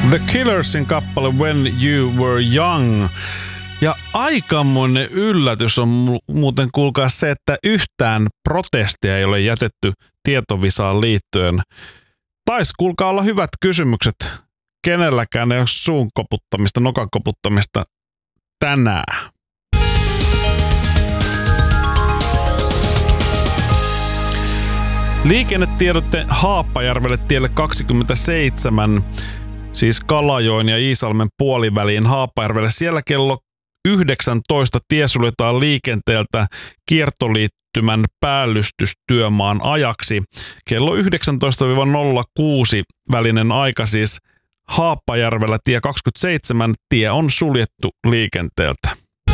The Killersin kappale When You Were Young. Ja aikamoinen yllätys on muuten kuulkaa se, että yhtään protestia ei ole jätetty tietovisaan liittyen. Taisi kuulkaa olla hyvät kysymykset. Kenelläkään ei ole suun koputtamista, nokan koputtamista tänään. Liikennetiedotte Haapajärvelle tielle 27, siis Kalajoen ja Iisalmen puoliväliin Haapajärvelle. Siellä kello 19 tie suljetaan liikenteeltä kiertoliittymän päällystystyömaan ajaksi. Kello 19-06 välinen aika siis Haapajärvellä tie 27, tie on suljettu liikenteeltä.